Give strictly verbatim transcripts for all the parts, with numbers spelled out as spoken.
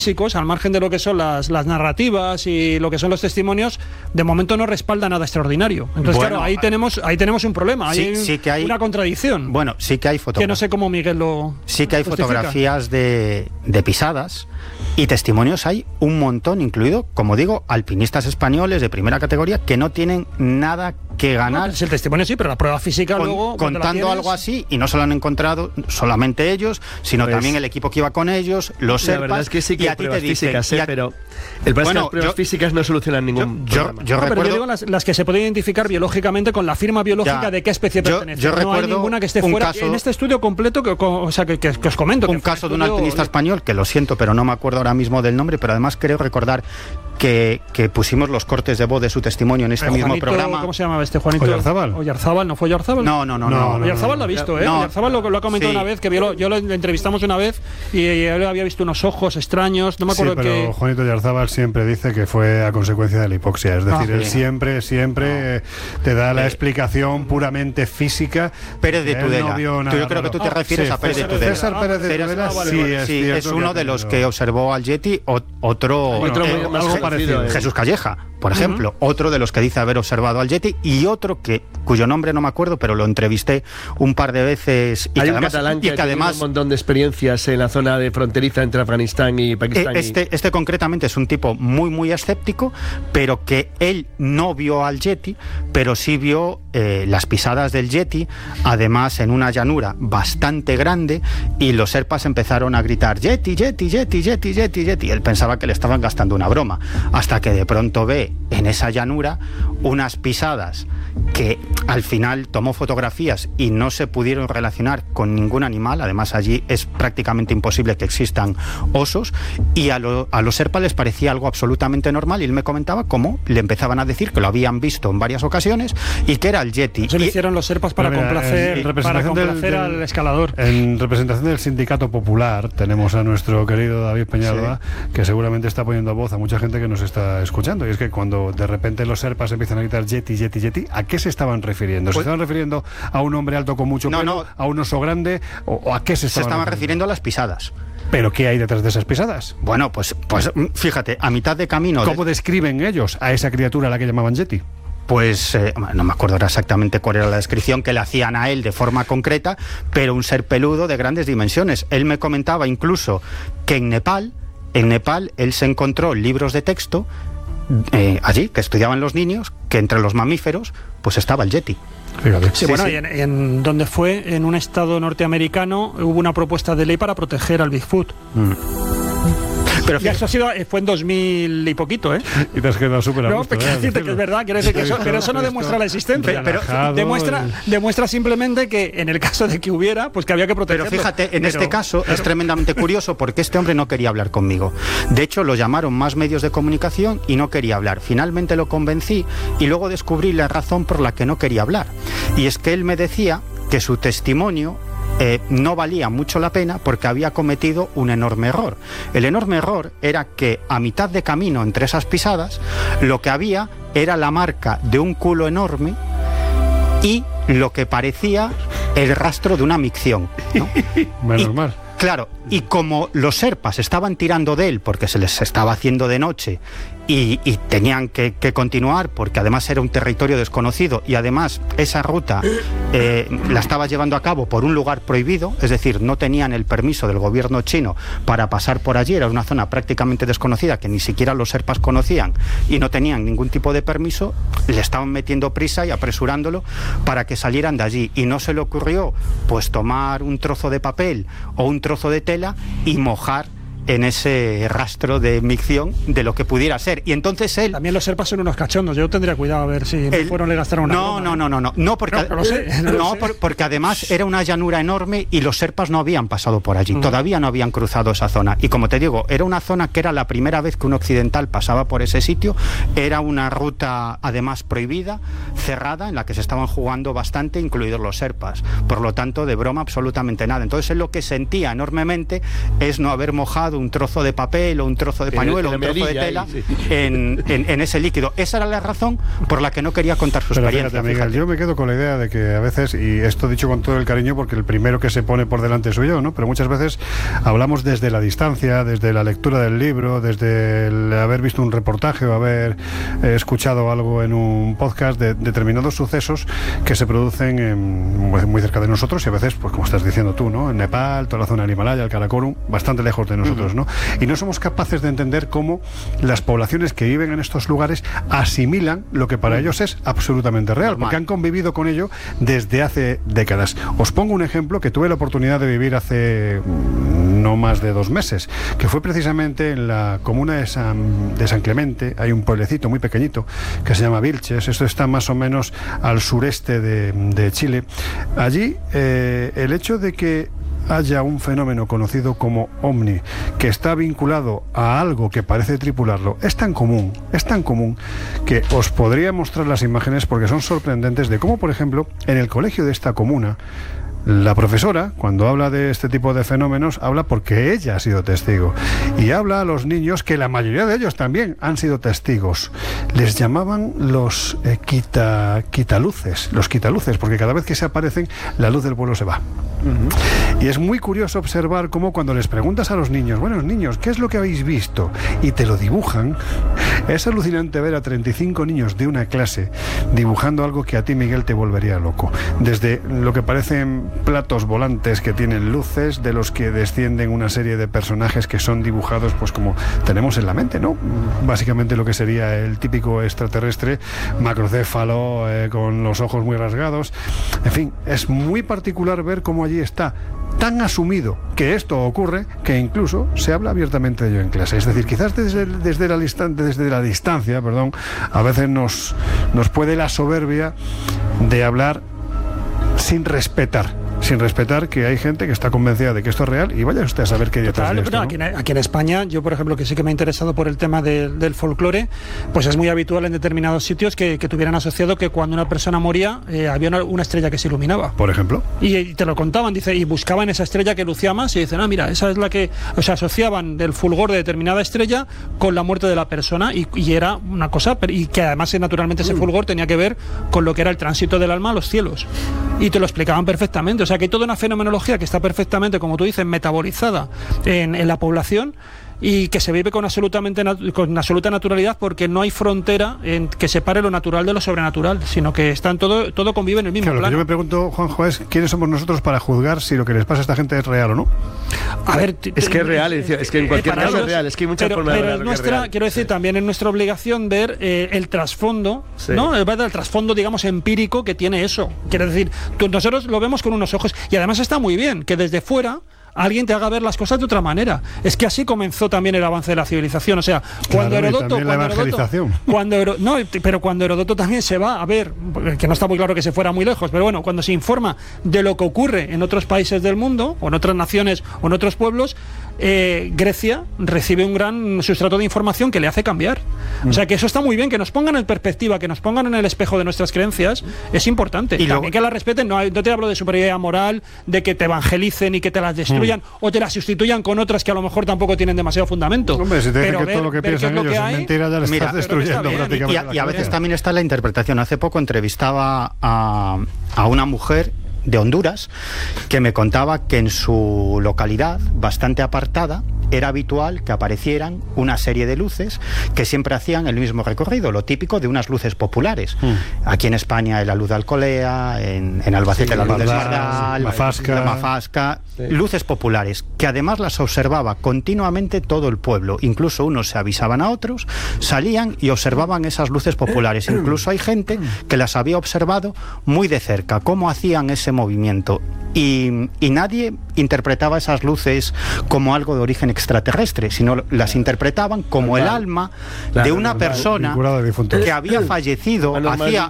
físicos, al margen de lo que son las, las narrativas y lo que son los testimonios, de momento no respalda nada extraordinario. Entonces, bueno, claro, ahí tenemos, ahí tenemos un problema, sí, hay, sí que hay una contradicción. Bueno, sí que hay fotografías. Que no sé cómo Miguel lo Sí que hay justifica. fotografías de, de pisadas y testimonios hay un montón, incluido, como digo, alpinistas españoles de primera categoría que no tienen nada que ganar. No, el testimonio sí, pero la prueba física con, luego... Contando algo así, y no se lo han encontrado solamente ellos, sino pues, también el equipo que iba con ellos, los la serpas, verdad es que sí que y hay a ti pruebas te dicen, físicas, ¿eh? a, pero el problema bueno, es que las pruebas yo, físicas no solucionan ningún yo, problema. Yo, yo no, recuerdo, pero yo digo las, las que se pueden identificar biológicamente con la firma biológica ya, de qué especie yo, pertenece. Yo no recuerdo hay ninguna que esté fuera. Caso, en este estudio completo que, o sea, que, que, que os comento. Un que caso de un estudio, alpinista español, que lo siento, pero no me acuerdo ahora mismo del nombre, pero además creo recordar que, que pusimos los cortes de voz de su testimonio en este eh, mismo Juanito, programa. ¿Cómo se llamaba este Juanito? Oyarzábal. Oyarzábal, ¿no fue Oyarzábal? No, no, no. no, no Oyarzábal no, lo ha visto, ¿eh? No. Oyarzábal lo, lo ha comentado Sí. una vez, que vio, yo lo entrevistamos una vez y, y él había visto unos ojos extraños, no me acuerdo sí, pero que... Juanito Oyarzábal siempre dice que fue a consecuencia de la hipoxia, es decir, Ah, él sí. siempre, siempre no. te da la eh, explicación puramente física. Pérez de él Tudela. No vio nada tú, yo creo raro. que tú te refieres sí, a Pérez César, de Tudela. César Pérez de César, Tudela, ah, vale, sí, vale. es, sí, cierto es que uno ha de los tenido- que observó al Yeti, o, otro, Otro eh, muy- algo Je- parecido, eh. Jesús Calleja, por ejemplo, uh-huh. otro de los que dice haber observado al Yeti, y otro que cuyo nombre no me acuerdo, pero lo entrevisté un par de veces y hay que un además, catalán que, y que además un montón de experiencias en la zona de fronteriza entre Afganistán y Pakistán. Este, y... este concretamente es un tipo muy muy escéptico, pero que él no vio al Yeti, pero sí vio eh, las pisadas del Yeti, además en una llanura bastante grande, y los serpas empezaron a gritar Yeti, Yeti, Yeti, Yeti, Yeti, Yeti. Él pensaba que le estaban gastando una broma, hasta que de pronto ve en esa llanura unas pisadas que al final tomó fotografías y no se pudieron relacionar con ningún animal. Además allí es prácticamente imposible que existan osos, y a, lo, a los serpas les parecía algo absolutamente normal, y él me comentaba cómo le empezaban a decir que lo habían visto en varias ocasiones y que era el Yeti. Eso lo y, hicieron los serpas para mira, complacer, en para representación del- complacer del- al escalador. En representación del Sindicato Popular tenemos a nuestro querido David Peñalba, sí. que seguramente está poniendo voz a mucha gente que nos está escuchando. Y es que cuando de repente los serpas empiezan a gritar Yeti, Yeti, Yeti, ¿a qué se estaban refiriendo? ¿Se Pues, estaban refiriendo a un hombre alto con mucho no, pelo, no. a un oso grande, o, o a qué se se estaban, estaban refiriendo a las pisadas. ¿Pero qué hay detrás de esas pisadas? Bueno, pues, pues fíjate, a mitad de camino... ¿Cómo de... describen ellos a esa criatura a la que llamaban Yeti? Pues eh, no me acuerdo ahora exactamente cuál era la descripción que le hacían a él de forma concreta, pero un ser peludo de grandes dimensiones. Él me comentaba incluso que en Nepal, en Nepal él se encontró libros de texto eh, allí, que estudiaban los niños, que entre los mamíferos pues estaba el Yeti. Fíjate. Sí, Sí, bueno, sí. y en, en donde fue, en un estado norteamericano, hubo una propuesta de ley para proteger al Bigfoot. Mm. Pero Y eso ha sido, fue en dos mil y poquito, ¿eh? Y te has quedado súper a No, gusto, pero quiero ¿eh? decirte que es verdad, quiero decir que eso, pero eso no demuestra la existencia, pero relajado, demuestra, el- demuestra simplemente que en el caso de que hubiera, pues que había que protegerlo. Pero fíjate, en Pero- este caso es tremendamente curioso, porque este hombre no quería hablar conmigo. De hecho, lo llamaron más medios de comunicación y no quería hablar. Finalmente lo convencí y luego descubrí la razón por la que no quería hablar. Y es que él me decía que su testimonio eh, no valía mucho la pena porque había cometido un enorme error. El enorme error era que a mitad de camino entre esas pisadas, lo que había era la marca de un culo enorme y lo que parecía el rastro de una micción, ¿no? Menos Y- mal. Claro, y como los serpas estaban tirando de él porque se les estaba haciendo de noche y, y tenían que, que continuar porque además era un territorio desconocido, y además esa ruta eh, la estaba llevando a cabo por un lugar prohibido, es decir, no tenían el permiso del gobierno chino para pasar por allí, era una zona prácticamente desconocida que ni siquiera los serpas conocían y no tenían ningún tipo de permiso, le estaban metiendo prisa y apresurándolo para que salieran de allí, y no se le ocurrió pues tomar un trozo de papel o un trozo de tela y mojar en ese rastro de micción de lo que pudiera ser. Y entonces él... También los serpas son unos cachondos, yo tendría cuidado a ver si él- fueron le gastaron una No, broma, no, ¿eh? no, no, no, no, porque, No, no lo sé, no no, lo sé. por- porque además era una llanura enorme y los serpas no habían pasado por allí, Mm. todavía no habían cruzado esa zona. Y como te digo, era una zona que era la primera vez que un occidental pasaba por ese sitio, era una ruta además prohibida, cerrada, en la que se estaban jugando bastante, incluidos los serpas. Por lo tanto, de broma absolutamente nada. Entonces él lo que sentía enormemente es no haber mojado echado un trozo de papel o un trozo de pañuelo o un trozo de tela ahí, sí. en, en, en ese líquido. Esa era la razón por la que no quería contar su Pero experiencia. Fíjate, Miguel, yo me quedo con la idea de que a veces, y esto dicho con todo el cariño porque el primero que se pone por delante soy yo, ¿no? Pero muchas veces hablamos desde la distancia, desde la lectura del libro, desde el haber visto un reportaje o haber eh, escuchado algo en un podcast de determinados sucesos que se producen en, muy cerca de nosotros y a veces, pues como estás diciendo tú, ¿no? En Nepal, toda la zona del Himalaya, el Karakorum, bastante lejos de nosotros, ¿no? Y no somos capaces de entender cómo las poblaciones que viven en estos lugares asimilan lo que para ellos es absolutamente real, porque han convivido con ello desde hace décadas. Os pongo un ejemplo que tuve la oportunidad de vivir hace no más de dos meses, que fue precisamente en la comuna de San, de San Clemente. Hay un pueblecito muy pequeñito que se llama Vilches, esto está más o menos al sureste de, de Chile. Allí eh, el hecho de que haya un fenómeno conocido como ovni que está vinculado a algo que parece tripularlo es tan común, es tan común que os podría mostrar las imágenes porque son sorprendentes de cómo, por ejemplo, en el colegio de esta comuna la profesora, cuando habla de este tipo de fenómenos, habla porque ella ha sido testigo. Y habla a los niños, que la mayoría de ellos también han sido testigos. Les llamaban los eh, quita, quitaluces, los quitaluces, porque cada vez que se aparecen, la luz del pueblo se va. Uh-huh. Y es muy curioso observar cómo cuando les preguntas a los niños, bueno, niños, ¿qué es lo que habéis visto? Y te lo dibujan. Es alucinante ver a treinta y cinco niños de una clase dibujando algo que a ti, Miguel, te volvería loco. Desde lo que parecen platos volantes que tienen luces, de los que descienden una serie de personajes que son dibujados pues como tenemos en la mente, ¿no? Básicamente lo que sería el típico extraterrestre macrocéfalo, eh, con los ojos muy rasgados. En fin, es muy particular ver cómo allí está tan asumido que esto ocurre que incluso se habla abiertamente de ello en clase. Es decir, quizás desde, desde, la, desde la distancia, perdón, a veces nos, nos puede la soberbia de hablar sin respetar. Sin respetar que hay gente que está convencida de que esto es real y vaya usted a saber qué hay detrás de esto, ¿no? aquí, en, aquí en España, yo por ejemplo, que sí que me he interesado por el tema de, del folclore, pues es muy habitual en determinados sitios que, que tuvieran asociado que cuando una persona moría eh, había una, una estrella que se iluminaba. Por ejemplo. Y, y te lo contaban, dice, y buscaban esa estrella que lucía más y dicen, ah, mira, esa es la que, o sea, asociaban del fulgor de determinada estrella con la muerte de la persona y, y era una cosa, y que además naturalmente ese fulgor tenía que ver con lo que era el tránsito del alma a los cielos. Y te lo explicaban perfectamente. O sea, que hay toda una fenomenología que está perfectamente, como tú dices, metabolizada en, en la población y que se vive con, absolutamente nat- con absoluta naturalidad porque no hay frontera en que separe lo natural de lo sobrenatural, sino que están todo, todo convive en el mismo claro, plano. Lo que yo me pregunto, Juanjo, es ¿quiénes somos nosotros para juzgar si lo que les pasa a esta gente es real o no? A ver, es que es real, es que en cualquier caso es real, es que hay muchas formas de pero hablar es nuestra, que es real. quiero decir, sí. También es nuestra obligación ver eh, el trasfondo, sí. ¿no? El, el trasfondo, digamos, empírico que tiene eso. Quiero decir, tú, nosotros lo vemos con unos ojos y además está muy bien que desde fuera alguien te haga ver las cosas de otra manera. Es que así comenzó también el avance de la civilización. O sea, cuando claro, Herodoto, cuando la evangelización. Herodoto, cuando Hero, no, pero cuando Herodoto también se va a ver, que no está muy claro que se fuera muy lejos, pero bueno, cuando se informa de lo que ocurre en otros países del mundo, o en otras naciones, o en otros pueblos, eh, Grecia recibe un gran sustrato de información que le hace cambiar. Mm. O sea, que eso está muy bien, que nos pongan en perspectiva, que nos pongan en el espejo de nuestras creencias, es importante. Y también lo... que las respeten. No, no te hablo de superioridad moral, de que te evangelicen y que te las destruyan, mm. o te las sustituyan con otras que a lo mejor tampoco tienen demasiado fundamento. Hombre, si te dicen que ver, todo lo que piensan ellos es, es mentira, ya les estás destruyendo prácticamente. Y a, y a veces también está la interpretación. Hace poco entrevistaba a, a una mujer de Honduras que me contaba que en su localidad, bastante apartada, era habitual que aparecieran una serie de luces que siempre hacían el mismo recorrido, lo típico de unas luces populares. Mm. Aquí en España la luz de Alcolea, en, en Albacete sí, la luz de Esmardal, Mafasca, la Mafasca, sí. Luces populares, que además las observaba continuamente todo el pueblo. Incluso unos se avisaban a otros, salían y observaban esas luces populares. Incluso hay gente que las había observado muy de cerca, cómo hacían ese movimiento. Y, y nadie interpretaba esas luces como algo de origen extraterrestre, sino las interpretaban como el alma claro, de una persona que había fallecido hacía,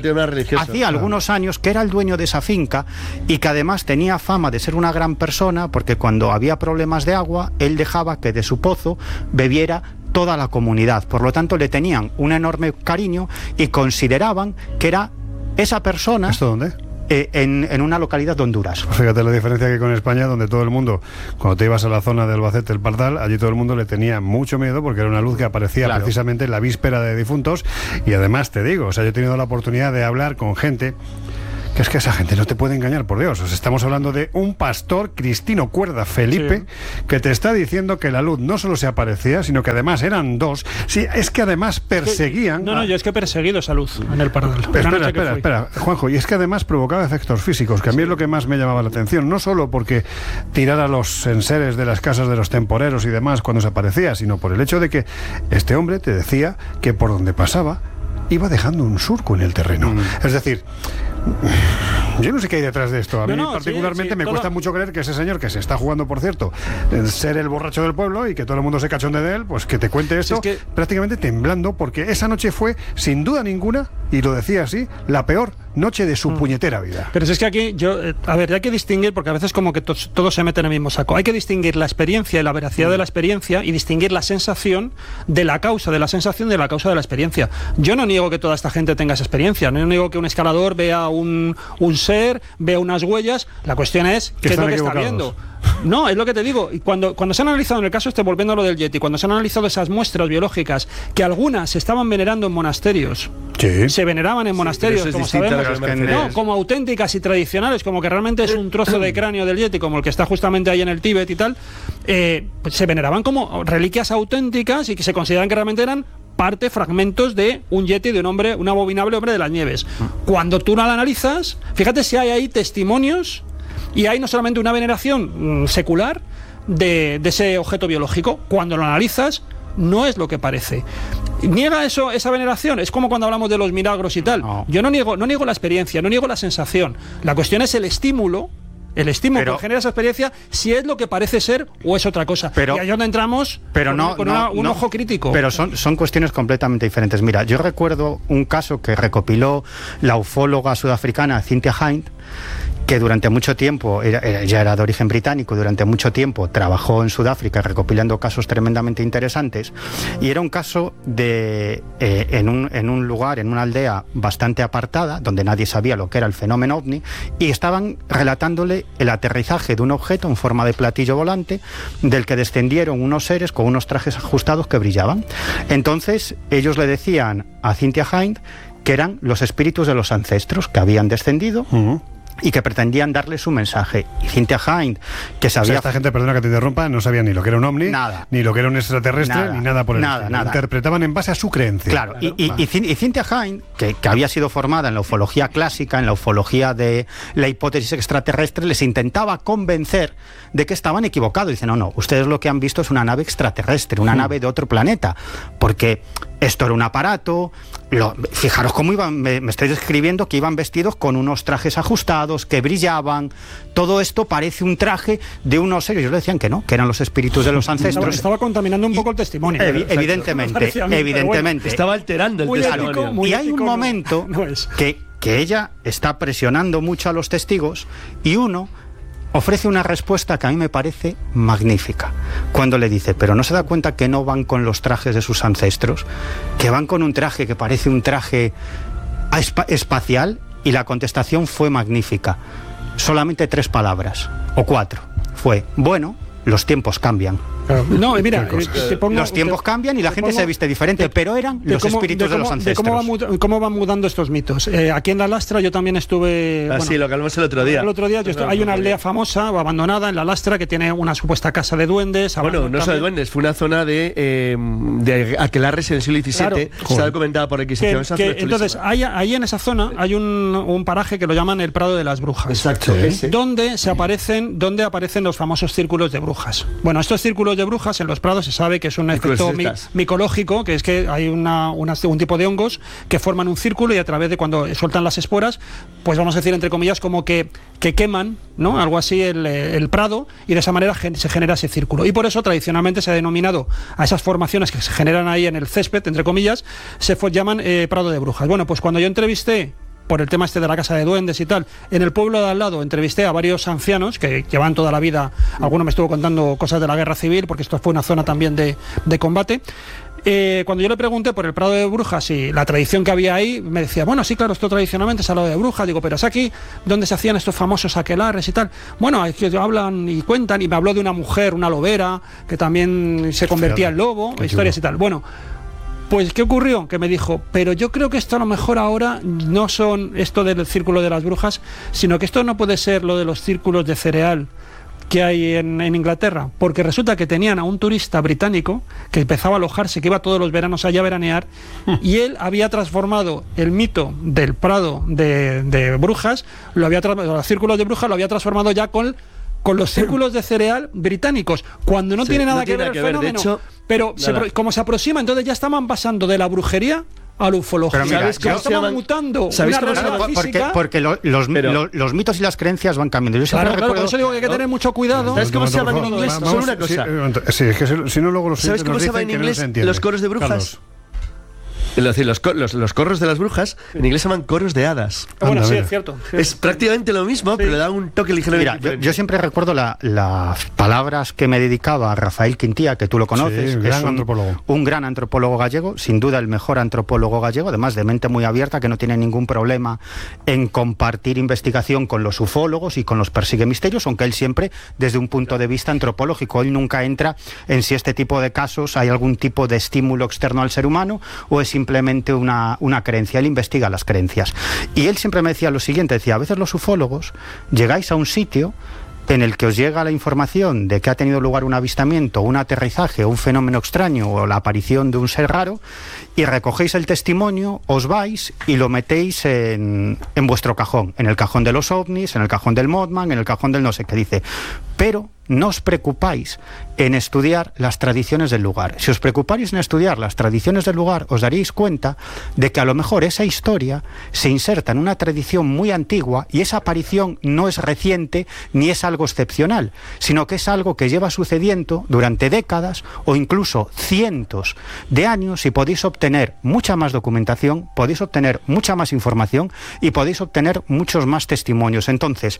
hacía algunos años, que era el dueño de esa finca y que además tenía fama de ser una gran persona porque cuando había problemas de agua, él dejaba que de su pozo bebiera toda la comunidad. Por lo tanto, le tenían un enorme cariño y consideraban que era esa persona... ¿Esto dónde? eh, en, en una localidad de Honduras. Pues fíjate la diferencia que con España, donde todo el mundo, cuando te ibas a la zona de Albacete, el Pardal, allí todo el mundo le tenía mucho miedo porque era una luz que aparecía claro. precisamente en la víspera de difuntos. Y además te digo, o sea, yo he tenido la oportunidad de hablar con gente que es que esa gente no te puede engañar, por Dios. O sea, estamos hablando de un pastor, Cristino Cuerda Felipe, sí. que te está diciendo que la luz no solo se aparecía, sino que además eran dos. Sí, es que además perseguían... No, no, yo es que he perseguido esa luz en el Pardal. Espera, espera, espera, Juanjo, y es que además provocaba efectos físicos, que a mí sí. es lo que más me llamaba la atención. No solo porque tirara los enseres de las casas de los temporeros y demás cuando se aparecía, sino por el hecho de que este hombre te decía que por donde pasaba iba dejando un surco en el terreno. Mm. Es decir... Yo no sé qué hay detrás de esto. A mí no, no, particularmente sí, sí, me todo... cuesta mucho creer que ese señor que se está jugando, por cierto, en ser el borracho del pueblo y que todo el mundo se cachonde de él, pues que te cuente esto sí, es que... prácticamente temblando, porque esa noche fue, sin duda ninguna, y lo decía así, la peor noche de su mm. puñetera vida. Pero es que aquí, yo, eh, a ver, hay que distinguir, porque a veces como que to todo se mete en el mismo saco. Hay que distinguir la experiencia y la veracidad mm. de la experiencia y distinguir la sensación de la causa de la sensación de la causa de la experiencia. Yo no niego que toda esta gente tenga esa experiencia, no niego que un escalador vea un, un ser, vea unas huellas. La cuestión es qué es lo que está viendo. No, es lo que te digo. Y cuando, cuando se han analizado, en el caso este, volviendo a lo del Yeti, cuando se han analizado esas muestras biológicas, que algunas se estaban venerando en monasterios, sí. se veneraban en sí, monasterios, como sabemos, no, como auténticas y tradicionales, como que realmente es un trozo de cráneo del Yeti, como el que está justamente ahí en el Tíbet y tal, eh, pues se veneraban como reliquias auténticas y que se consideran que realmente eran parte, fragmentos de un yeti, de un hombre, un abominable hombre de las nieves. Cuando tú la analizas, fíjate si hay ahí testimonios y hay no solamente una veneración mmm, secular de, de ese objeto biológico. Cuando lo analizas, no es lo que parece. ¿Niega eso, esa veneración? Es como cuando hablamos de los milagros y tal. No. Yo no niego, no niego la experiencia, no niego la sensación. La cuestión es el estímulo. El estímulo pero, que genera esa experiencia, si es lo que parece ser o es otra cosa. Pero, y ahí es donde entramos pero con, no, con no, una, un no, ojo crítico. Pero son, son cuestiones completamente diferentes. Mira, yo recuerdo un caso que recopiló la ufóloga sudafricana Cynthia Hind, que durante mucho tiempo, era, era, ya era de origen británico, durante mucho tiempo trabajó en Sudáfrica recopilando casos tremendamente interesantes, y era un caso de eh, en, un, en un lugar, en una aldea bastante apartada, donde nadie sabía lo que era el fenómeno ovni, y estaban relatándole el aterrizaje de un objeto en forma de platillo volante, del que descendieron unos seres con unos trajes ajustados que brillaban. Entonces ellos le decían a Cynthia Hind que eran los espíritus de los ancestros que habían descendido, uh-huh. y que pretendían darle su mensaje. Y Cynthia Hind, que sabía... O sea, esta gente, perdona que te interrumpa, no sabía ni lo que era un ovni, nada. ni lo que era un extraterrestre, nada. ni nada por el nada, estilo. Nada. Interpretaban en base a su creencia. Claro, claro. Y, y, y, y Cynthia Hind, que, que había sido formada en la ufología clásica, en la ufología de la hipótesis extraterrestre, les intentaba convencer de que estaban equivocados. Dicen, no, no, ustedes lo que han visto es una nave extraterrestre, una mm. nave de otro planeta, porque esto era un aparato. Lo, fijaros cómo iban, me, me estáis describiendo que iban vestidos con unos trajes ajustados, que brillaban. Todo esto parece un traje de unos seres. Ellos le decían que no, que eran los espíritus de los ancestros. Estaba, estaba contaminando un poco el testimonio. Evi evidentemente, mí, evidentemente. Bueno, estaba alterando el muy testimonio. Ético, muy y hay un momento no, no es. que, que ella está presionando mucho a los testigos y uno ofrece una respuesta que a mí me parece magnífica. Cuando le dice, pero no se da cuenta que no van con los trajes de sus ancestros, que van con un traje que parece un traje espacial, y la contestación fue magnífica. Solamente tres palabras, o cuatro. Fue, bueno, los tiempos cambian. No, mira, te pongo, los tiempos te, cambian y la gente pongo, se viste diferente, te, pero eran los cómo, espíritus de, cómo, de los ancestros. De cómo, va, cómo van mudando estos mitos. Eh, aquí en La Lastra yo también estuve... Ah, bueno, sí, lo que hablamos el otro día. El otro día yo estuve, hay una aldea famosa o abandonada en La Lastra que tiene una supuesta casa de duendes. Bueno, no solo de duendes, fue una zona de, eh, de aquelarres en el siglo diecisiete. Claro, está documentada por Inquisición. Que, que, entonces, hay, ahí en esa zona hay un, un paraje que lo llaman el Prado de las Brujas. Exacto. ¿Sí? Donde, se aparecen, donde aparecen los famosos círculos de brujas. Bueno, estos círculos de brujas en los prados se sabe que es un efecto mi, micológico, que es que hay una, una, un tipo de hongos que forman un círculo y a través de cuando sueltan las esporas, pues vamos a decir entre comillas como que, que queman, ¿no? Algo así el, el prado, y de esa manera gen, se genera ese círculo. Y por eso tradicionalmente se ha denominado a esas formaciones que se generan ahí en el césped, entre comillas, se fue, llaman eh, Prado de Brujas. Bueno, pues cuando yo entrevisté por el tema este de la casa de duendes y tal, en el pueblo de al lado entrevisté a varios ancianos que llevan toda la vida, alguno me estuvo contando cosas de la guerra civil, porque esto fue una zona también de, de combate. Eh, cuando yo le pregunté por el Prado de Brujas y la tradición que había ahí, me decía, bueno, sí, claro, esto tradicionalmente se ha hablado de brujas. Digo, pero es aquí donde se hacían estos famosos aquelarres y tal. Bueno, es que hablan y cuentan, y me habló de una mujer, una lobera, que también se convertía en lobo, historias y tal. Bueno, pues ¿qué ocurrió? Que me dijo, pero yo creo que esto a lo mejor ahora no son esto del círculo de las brujas, sino que esto no puede ser lo de los círculos de cereal que hay en, en Inglaterra, porque resulta que tenían a un turista británico que empezaba a alojarse, que iba todos los veranos allá a veranear, y él había transformado el mito del Prado de, de Brujas, lo había los círculos de brujas lo había transformado ya con, con los círculos de cereal británicos, cuando no sí, tiene nada no que tiene ver el fenómeno, hecho, pero se, como se aproxima, entonces ya estaban pasando de la brujería a la ufología. Mira, ¿sabes cómo estaban llaman, mutando? ¿Sabéis cómo se llama? Porque, porque lo, los, pero, lo, los mitos y las creencias van cambiando. Yo claro, claro, por eso digo que hay que tener mucho cuidado. ¿Sabes cómo se llaman en inglés? Solo una cosa. Sí, es que si no luego los ¿sabes cómo se llaman en inglés los coros de brujas? Carlos. Es decir, los, los, los corros de las brujas en inglés se llaman coros de hadas. Ah, bueno, anda, sí, es cierto, cierto. Es prácticamente lo mismo, sí, pero le da un toque ligeramente. Mira, yo, yo siempre recuerdo la, las palabras que me dedicaba Rafael Quintía, que tú lo conoces. Sí, un gran es un, antropólogo. Un gran antropólogo gallego, sin duda el mejor antropólogo gallego, además de mente muy abierta, que no tiene ningún problema en compartir investigación con los ufólogos y con los persigue misterios, aunque él siempre desde un punto de vista antropológico. Él nunca entra en si este tipo de casos hay algún tipo de estímulo externo al ser humano o es simplemente una una creencia. Él investiga las creencias y él siempre me decía lo siguiente, decía, a veces los ufólogos llegáis a un sitio en el que os llega la información de que ha tenido lugar un avistamiento, un aterrizaje, un fenómeno extraño o la aparición de un ser raro y recogéis el testimonio, os vais y lo metéis en, en vuestro cajón, en el cajón de los ovnis, en el cajón del Mothman, en el cajón del no sé qué, dice, pero no os preocupáis en estudiar las tradiciones del lugar. Si os preocupáis en estudiar las tradiciones del lugar, os daréis cuenta de que a lo mejor esa historia se inserta en una tradición muy antigua y esa aparición no es reciente ni es algo excepcional, sino que es algo que lleva sucediendo durante décadas o incluso cientos de años, y podéis obtener mucha más documentación, podéis obtener mucha más información y podéis obtener muchos más testimonios. Entonces,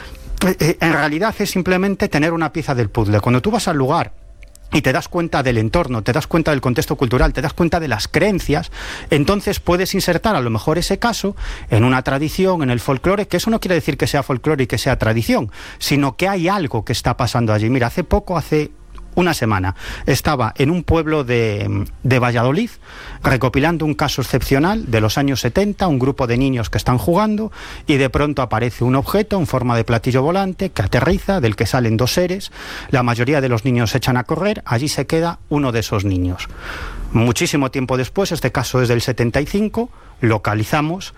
en realidad es simplemente tener una pieza del puzzle. Cuando tú vas al lugar y te das cuenta del entorno, te das cuenta del contexto cultural, te das cuenta de las creencias, entonces puedes insertar a lo mejor ese caso en una tradición, en el folclore, que eso no quiere decir que sea folclore y que sea tradición, sino que hay algo que está pasando allí. Mira, hace poco, hace una semana, estaba en un pueblo de, de Valladolid recopilando un caso excepcional de los años setenta, un grupo de niños que están jugando y de pronto aparece un objeto en forma de platillo volante que aterriza, del que salen dos seres, la mayoría de los niños se echan a correr, allí se queda uno de esos niños. Muchísimo tiempo después, este caso es del setenta y cinco, localizamos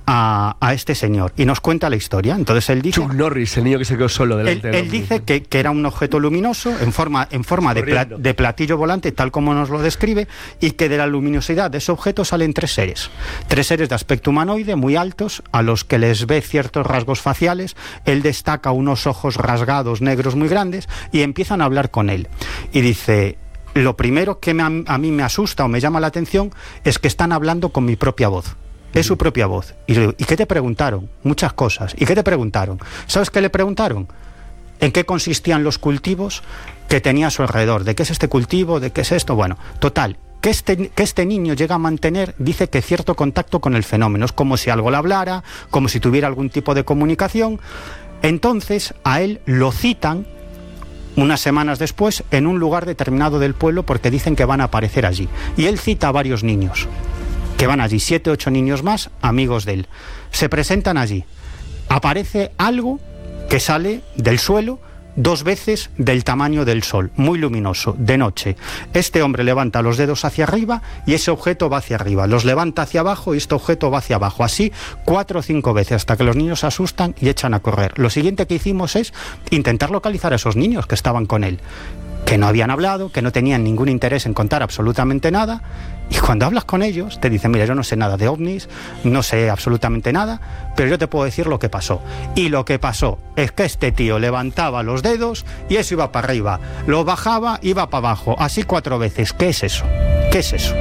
a, a este señor y nos cuenta la historia. Entonces él dice... Chuck Norris, el niño que se quedó solo delante él, de él dice que, que era un objeto luminoso en forma, en forma de, pla, de platillo volante, tal como nos lo describe, y que de la luminosidad de ese objeto salen tres seres. Tres seres de aspecto humanoide, muy altos, a los que les ve ciertos rasgos faciales. Él destaca unos ojos rasgados, negros, muy grandes, y empiezan a hablar con él. Y dice... Lo primero que me, a mí me asusta o me llama la atención es que están hablando con mi propia voz. Es su propia voz. Y le digo, ¿y qué te preguntaron? Muchas cosas. ¿Y qué te preguntaron? ¿Sabes qué le preguntaron? ¿En qué consistían los cultivos que tenía a su alrededor? ¿De qué es este cultivo? ¿De qué es esto? Bueno, total, que este, que este niño llega a mantener, dice que cierto contacto con el fenómeno. Es como si algo le hablara, como si tuviera algún tipo de comunicación. Entonces, a él lo citan unas semanas después en un lugar determinado del pueblo porque dicen que van a aparecer allí. Y él cita a varios niños que van allí, siete, ocho niños más, amigos de él. Se presentan allí. Aparece algo que sale del suelo dos veces del tamaño del sol, muy luminoso, de noche. Este hombre levanta los dedos hacia arriba y ese objeto va hacia arriba. Los levanta hacia abajo y este objeto va hacia abajo. Así cuatro o cinco veces hasta que los niños se asustan y echan a correr. Lo siguiente que hicimos es intentar localizar a esos niños que estaban con él, que no habían hablado, que no tenían ningún interés en contar absolutamente nada. Y cuando hablas con ellos, te dicen, mira, yo no sé nada de ovnis, no sé absolutamente nada, pero yo te puedo decir lo que pasó. Y lo que pasó es que este tío levantaba los dedos y eso iba para arriba, lo bajaba, iba para abajo, así cuatro veces. ¿Qué es eso? ¿Qué es eso?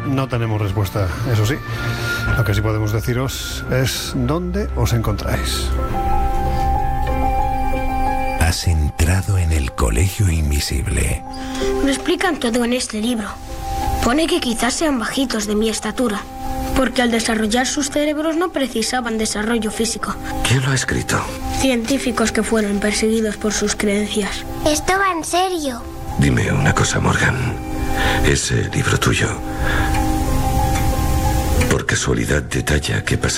no tenemos respuesta, eso sí. Lo que sí podemos deciros es dónde os encontráis. Has entrado en el colegio invisible. Lo explican todo en este libro. Pone que quizás sean bajitos de mi estatura, porque al desarrollar sus cerebros no precisaban desarrollo físico. ¿Quién lo ha escrito? Científicos que fueron perseguidos por sus creencias. Esto va en serio. Dime una cosa, Morgan. ¿Ese libro tuyo, por casualidad, detalla qué pasa